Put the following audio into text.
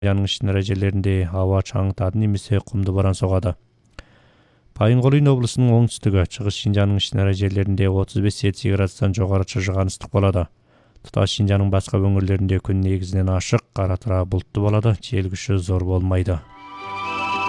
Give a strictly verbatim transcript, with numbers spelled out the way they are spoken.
Yağış derежелеринде аба чаңытады немесе кумду боран согады. Байынгол облусунун оңтүстүгү, чыгыш Шинжанын иш derежелеринде отуз беш Цельсий градустан жогору чыжыган ыстык болот. Туташ Шинжанын башка өңүрлөрүндө күн негизинен ашык, кара тура булуттуу болот, жел күчү зор болмойт.